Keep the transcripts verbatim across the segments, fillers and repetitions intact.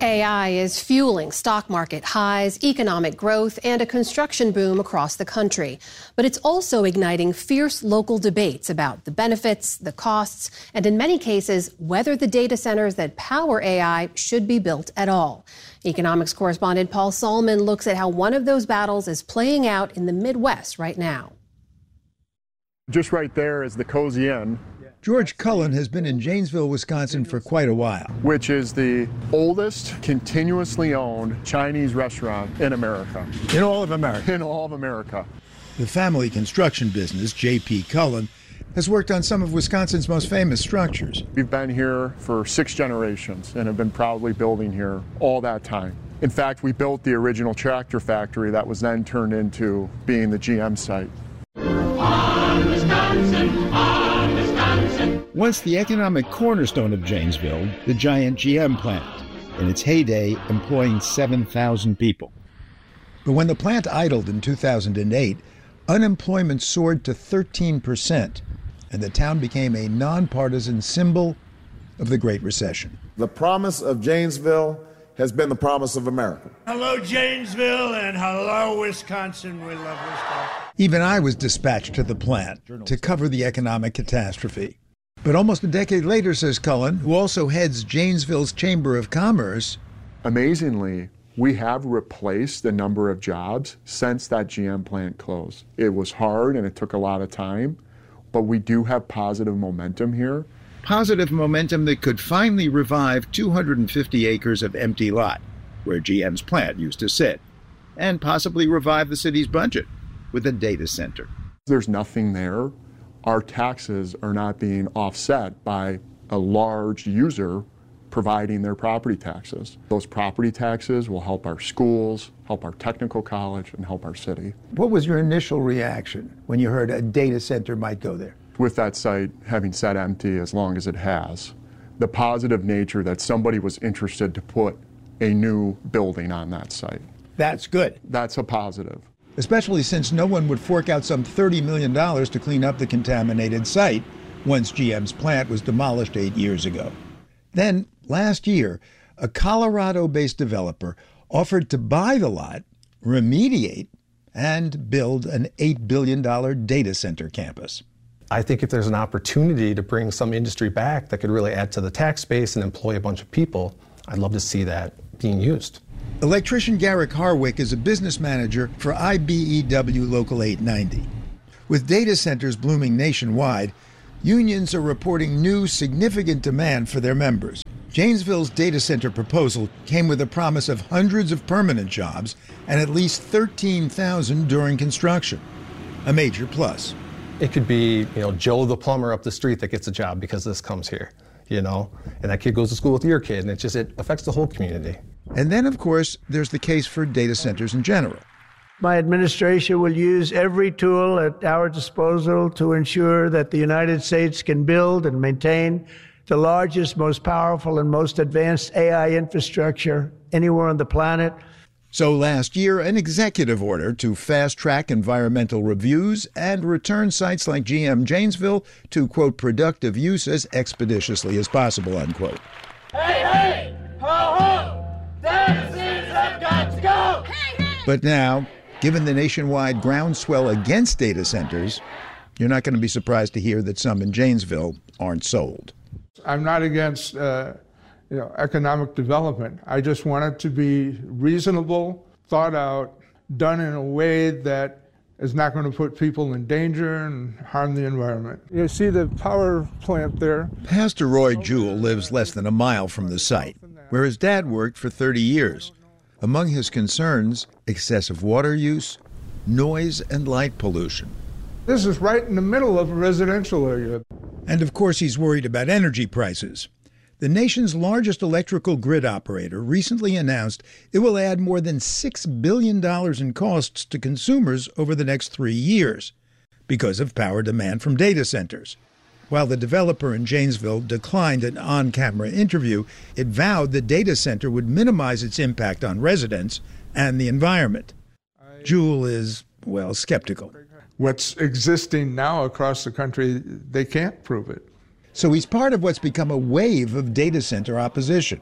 A I is fueling stock market highs, economic growth, and a construction boom across the country. But it's also igniting fierce local debates about the benefits, the costs, and in many cases, whether the data centers that power A I should be built at all. Economics correspondent Paul Solman looks at how one of those battles is playing out in the Midwest right now. Just right there is the Cozy Inn. George Cullen has been in Janesville, Wisconsin for quite a while. Which is the oldest continuously owned Chinese restaurant in America. In all of America? In all of America. The family construction business, J P Cullen, has worked on some of Wisconsin's most famous structures. We've been here for six generations and have been proudly building here all that time. In fact, we built the original tractor factory that was then turned into being the G M site. On Wisconsin, on Wisconsin. Once the economic cornerstone of Janesville, the giant G M plant, in its heyday employing seven thousand people. But when the plant idled in two thousand eight, unemployment soared to thirteen percent, and the town became a nonpartisan symbol of the Great Recession. The promise of Janesville has been the promise of America. Hello, Janesville, and hello, Wisconsin. We love Wisconsin. Even I was dispatched to the plant to cover the economic catastrophe. But almost a decade later, says Cullen, who also heads Janesville's Chamber of Commerce, amazingly, we have replaced the number of jobs since that G M plant closed. It was hard and it took a lot of time, but we do have positive momentum here. Positive momentum that could finally revive two hundred fifty acres of empty lot, where G M's plant used to sit, and possibly revive the city's budget with a data center. There's nothing there. Our taxes are not being offset by a large user providing their property taxes. Those property taxes will help our schools, help our technical college, and help our city. What was your initial reaction when you heard a data center might go there? With that site having sat empty as long as it has, the positive nature that somebody was interested to put a new building on that site. That's good. That's a positive. Especially since no one would fork out some thirty million dollars to clean up the contaminated site once G M's plant was demolished eight years ago. Then, last year, a Colorado-based developer offered to buy the lot, remediate, and build an eight billion dollars data center campus. I think if there's an opportunity to bring some industry back that could really add to the tax base and employ a bunch of people, I'd love to see that being used. Electrician Garrick Harwick is a business manager for I B E W Local eight ninety. With data centers blooming nationwide, unions are reporting new significant demand for their members. Janesville's data center proposal came with a promise of hundreds of permanent jobs and at least thirteen thousand during construction. A major plus. It could be, you know, Joe the plumber up the street that gets a job because this comes here, you know, and that kid goes to school with your kid, and it just, it affects the whole community. And then, of course, there's the case for data centers in general. My administration will use every tool at our disposal to ensure that the United States can build and maintain the largest, most powerful, and most advanced A I infrastructure anywhere on the planet. So last year, an executive order to fast-track environmental reviews and return sites like G M Janesville to, quote, productive use as expeditiously as possible, unquote. Hey, hey, ho, ho, data centers have got to go. Hey, hey. But now, given the nationwide groundswell against data centers, you're not going to be surprised to hear that some in Janesville aren't sold. I'm not against uh, you know, economic development. I just want it to be reasonable, thought out, done in a way that is not going to put people in danger and harm the environment. You see the power plant there. Pastor Roy Jewell lives less than a mile from the site, where his dad worked for thirty years. Among his concerns, excessive water use, noise, and light pollution. This is right in the middle of a residential area. And of course, he's worried about energy prices. The nation's largest electrical grid operator recently announced it will add more than six billion dollars in costs to consumers over the next three years because of power demand from data centers. While the developer in Janesville declined an on-camera interview, it vowed the data center would minimize its impact on residents and the environment. Jewell is, well, skeptical. What's existing now across the country, they can't prove it. So he's part of what's become a wave of data center opposition.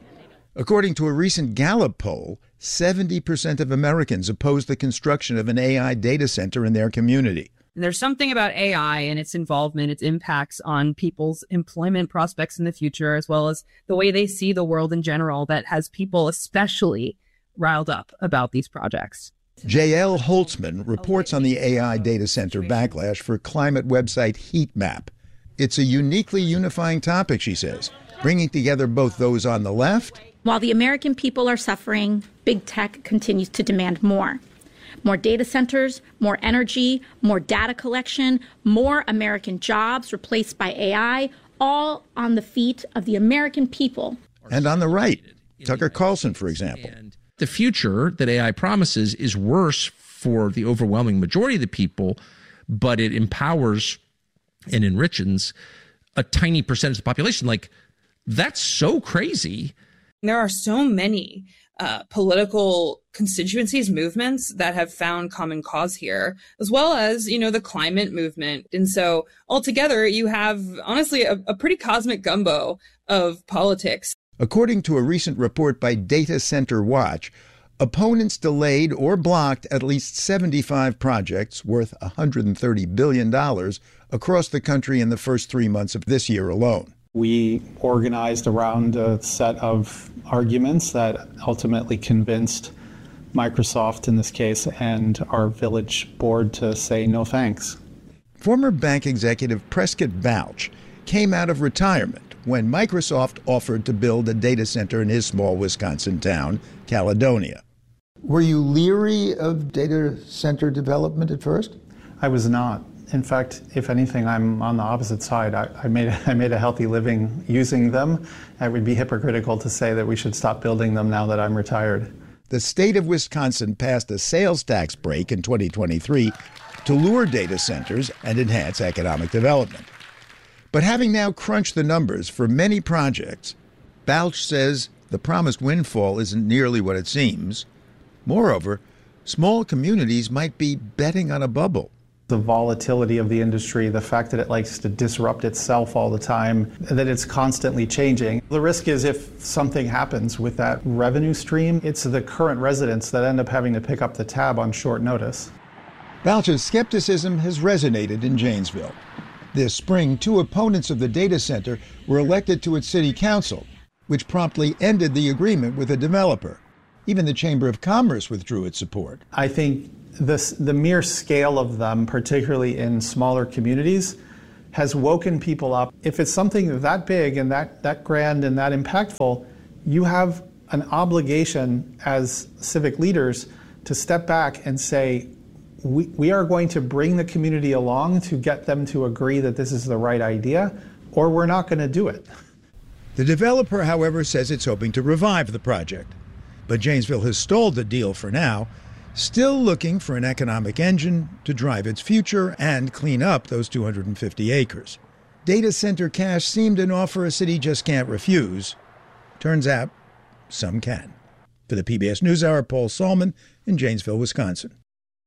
According to a recent Gallup poll, seventy percent of Americans oppose the construction of an A I data center in their community. And there's something about A I and its involvement, its impacts on people's employment prospects in the future, as well as the way they see the world in general, that has people especially riled up about these projects. J L Holtzman reports on the A I data center backlash for climate website Heatmap. It's a uniquely unifying topic, she says, bringing together both those on the left. While the American people are suffering, big tech continues to demand more. More data centers, more energy, more data collection, more American jobs replaced by A I, all on the feet of the American people. And on the right, Tucker Carlson, for example. The future that A I promises is worse for the overwhelming majority of the people, but it empowers and enriches a tiny percentage of the population. Like, that's so crazy. There are so many uh, political constituencies, movements that have found common cause here, as well as, you know, the climate movement. And so altogether, you have, honestly, a, a pretty cosmic gumbo of politics. According to a recent report by Data Center Watch, opponents delayed or blocked at least seventy-five projects worth one hundred thirty billion dollars across the country in the first three months of this year alone. We organized around a set of arguments that ultimately convinced Microsoft, in this case, and our village board to say no thanks. Former bank executive Prescott Balch came out of retirement when Microsoft offered to build a data center in his small Wisconsin town, Caledonia. Were you leery of data center development at first? I was not. In fact, if anything, I'm on the opposite side. I, I made I made a healthy living using them. I would be hypocritical to say that we should stop building them now that I'm retired. The state of Wisconsin passed a sales tax break in twenty twenty-three to lure data centers and enhance economic development. But having now crunched the numbers for many projects, Balch says the promised windfall isn't nearly what it seems. Moreover, small communities might be betting on a bubble. The volatility of the industry, the fact that it likes to disrupt itself all the time, that it's constantly changing. The risk is if something happens with that revenue stream, it's the current residents that end up having to pick up the tab on short notice. Balch's skepticism has resonated in Janesville. This spring, two opponents of the data center were elected to its city council, which promptly ended the agreement with a developer. Even the Chamber of Commerce withdrew its support. I think this, the mere scale of them, particularly in smaller communities, has woken people up. If it's something that big and that, that grand and that impactful, you have an obligation as civic leaders to step back and say, we, we are going to bring the community along to get them to agree that this is the right idea, or we're not going to do it. The developer, however, says it's hoping to revive the project. But Janesville has stalled the deal for now, still looking for an economic engine to drive its future and clean up those two hundred fifty acres. Data center cash seemed an offer a city just can't refuse. Turns out, some can. For the P B S NewsHour, Paul Salman in Janesville, Wisconsin.